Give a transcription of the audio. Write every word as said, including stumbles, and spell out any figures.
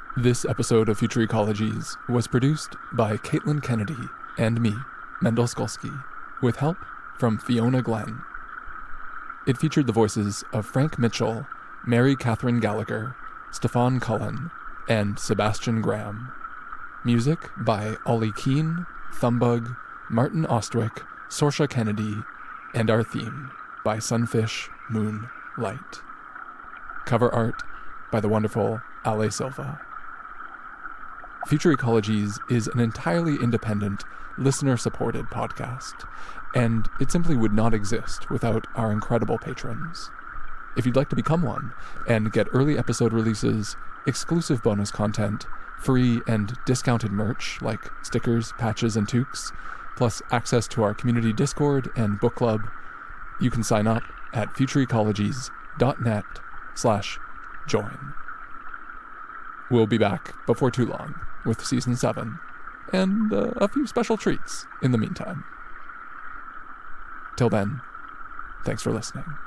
This episode of Future Ecologies was produced by Caitlin Kennedy and me, Mendel Skolsky, with help from Fiona Glenn. It featured the voices of Frank Mitchell, Mary Catherine Gallagher, Stefan Cullen, and Sebastian Graham. Music by Ollie Keane, Thumbug, Martin Ostwick, Sorsha Kennedy, and our theme by Sunfish Moon Light. Cover art by the wonderful Ale Silva. Future Ecologies is an entirely independent, listener-supported podcast, and it simply would not exist without our incredible patrons. If you'd like to become one and get early episode releases, exclusive bonus content, free and discounted merch like stickers, patches, and toques, plus access to our community Discord and book club, you can sign up at futureecologies.net slash join. We'll be back before too long with Season seven, and uh, a few special treats in the meantime. Till then, thanks for listening.